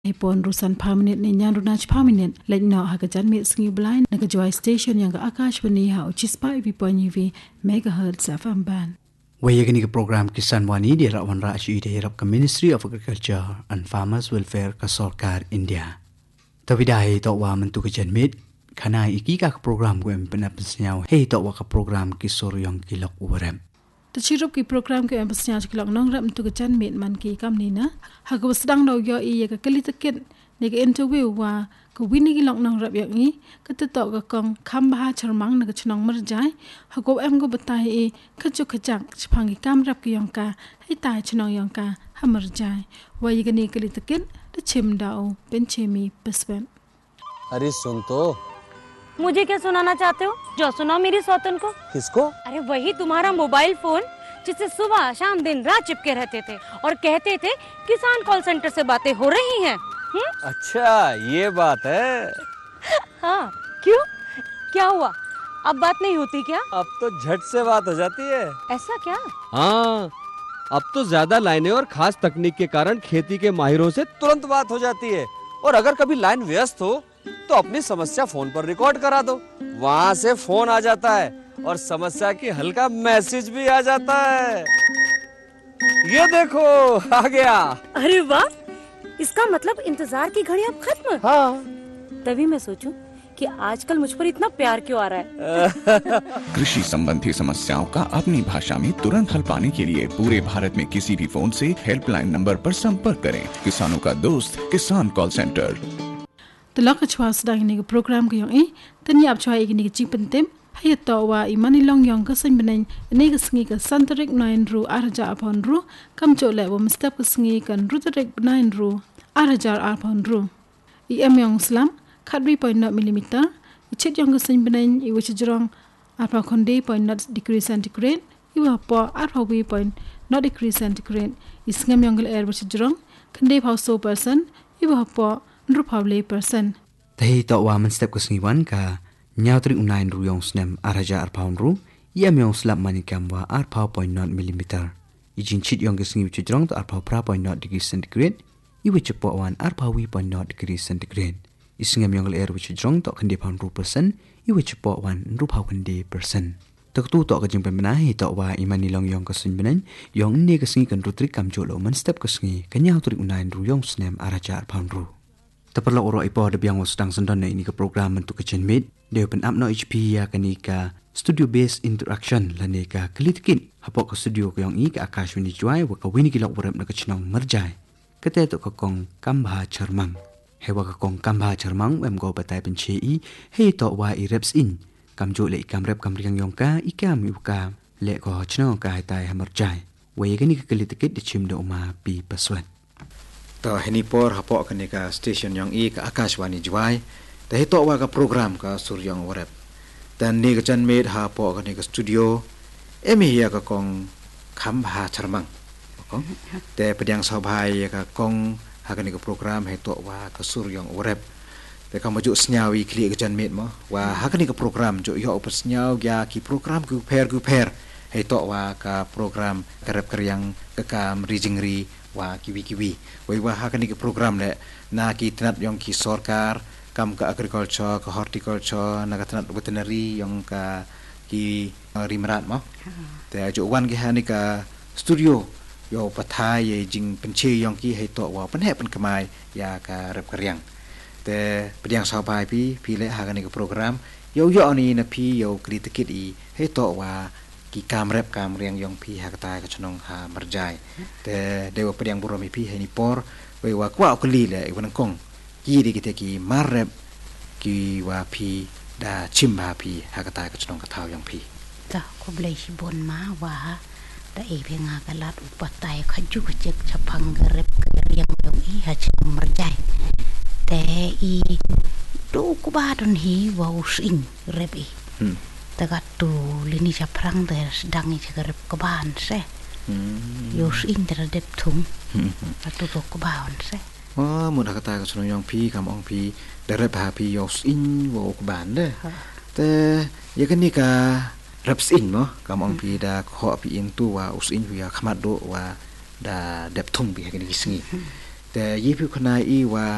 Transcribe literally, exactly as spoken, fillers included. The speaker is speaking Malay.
Ipon rusan permanent ni nyan runach permanent like now hakajan mit singi blind nagajwai station yang ga Akashvani ha uchispa ibi ponyivi megahertz F M band. Wayagani ka program Kisan Wani di rawan ra ashi de hirap ka Ministry of Agriculture and Farmers Welfare ka Sarkar India. Tawidahi to wa mentu ka janmit kana iki ka program ko em penapsnyaw hey to wa ka program kisor yang kilok urem. Tercirup ki program ke empasnya cikilok nong rap untuk kecan mit man ki kam ni na haga sedang dau yo i ka kali tekit ni ka interview wa ka wini kilok nong rap yang i ka tetok ka kong kam bah charmang na ka chnong merjai hago em go betai i ka chu kajak chpang ki kam rap ki yang ka hai tai chnong yang ka ha merjai wa i ka ni kali tekit de chim dau pen chemi pespen. अरे सुन तो मुझे क्या सुनाना चाहते हो? जो सुनाओ मेरी सौतन को। किसको? अरे वही तुम्हारा मोबाइल फोन जिससे सुबह शाम दिन रात चिपके रहते थे और कहते थे किसान कॉल सेंटर से बातें हो रही हैं। हुँ? अच्छा ये बात है। हाँ क्यों? क्या हुआ? अब बात नहीं होती क्या? अब तो झट से बात हो जाती है। ऐसा क्या? हाँ अब तो ज्यादा लाइनें और खास तकनीक के कारण खेती के माहिरों से तुरंत बात हो जाती है और अगर कभी लाइन व्यस्त हो तो अपनी समस्या फोन पर रिकॉर्ड करा दो, वहाँ से फोन आ जाता है और समस्या की हल का मैसेज भी आ जाता है। ये देखो आ गया। अरे वाह, इसका मतलब इंतजार की घड़ी अब खत्म। हाँ तभी मैं सोचूं कि आजकल मुझ पर इतना प्यार क्यों आ रहा है। कृषि संबंधी समस्याओं का अपनी भाषा में तुरंत हल पाने के लिए पूरे भारत में किसी भी फोन से हेल्पलाइन नंबर पर संपर्क करें। किसानों का दोस्त किसान call centre. Telak kecua sedang ini ke program ke yang ini, tanya apa cua ini ke cing penting, hai tahu wa imani long yang ke sen benai ini ke sengi ke santarik nine ru arja upon ru, kam cua lek wa mestap ke sengi kan ru tarik nine ru arja upon ru. I em yang Islam kadri point not millimeter, i chet yang ke sen benai i wajah jerong apa konde point not degree centigrade, i wa po apa wi point not degree centigrade, i sengam yang ke air wajah jerong, konde pau so percent, i wa po Rupavle person. Tahi to wa men step kesengiwan ka nyawtri unain ru yong snem araja arpaun ru yam yong slap manikam wa arpau point not millimeter. Ijin chit yong kesengi chujrong to arpau pra point not degree centigrade. Iwe cepo wan arpau wi point not degree centigrade. Isingam yong air which chujrong to kende pound ru person. Iwe cepo wan rupau kende person. Tak tu to kajing pemenahi to wa imani long yong kesengi benen yong ne kesengi kan rutri kam jolo men step kesengi kenyawtri unain ru yong snem araja arpaun ru. Terperlu orang ipo ada biang sedang sendon ini ke program untuk kecen mid dia open up no H P ya kan ika studio based interaction lane ka kelitikin hapok ke studio ke yang i ke Akashvani juai wa ka wini kilok urep na kecnong merjai kete to ka kong kambha charmang hewa ka kong kambha charmang em go batai penche i he to wa i reps in kam jo le kam rep kam riang yong ka ikam yu ka le ko chno ka tai ha merjai wa ye kan ika kelitikit de chim de uma pi paswat. To hini por hapok kene ka station yang i ka Akashvani juai ta hito wa ka program ka suryang warep dan ni ka chan med hapok kene ka studio emi ya ka kong kambha charmang kong te pediang sabhai ka kong ha kene ka program hito wa ka suryang warep te ka maju snyawi kli ka chan med mo wa ha kene ka program jo yo pas snyaw ya ki program ku per ku per hito wa ka program karep karyang ka kam rijingri wa kiwi-kiwi wai wa ha kani ke program le na ki tenat yang ki sarkar kam ka agriculture ka horticulture na ka tenat veterinary yang ka ki rimrat mo te ajo wan ki ha ni ka studio yo pathai ye jing penche yang ki hai to wa pen he pen kamai ya ka rep karyang te pediang sabai pi pi le ha kani ke program yo yo ni na pi yo kritikit i hai to wa ki kam rep kam riang yong pi ha kata ka chonong ha merjai te dewa pediang buromi pi hani por we wa kwa okli le i wan kong ki di kite ki marep ki wa pi da chimba pi ha kata ka chonong ka thau yong pi ta ko blai si bon ma wa da e pe nga ka lat upatai khaju ka chek chapang rep riang yong i ha chong merjai te i do ku ba don hi wa using rep i tagat tu lini japrang der sedang i jagarep keban se yos in der dep thung atu to keban se oh mun kata ka sono yong pi kam ong pi der pa pi yos in wo keban de te ya kan ni ka reps in mo kam ong pi da kho pi in tu wa us in ya khamat do wa da dep thung bi ha ni singi te yi pi khna i wa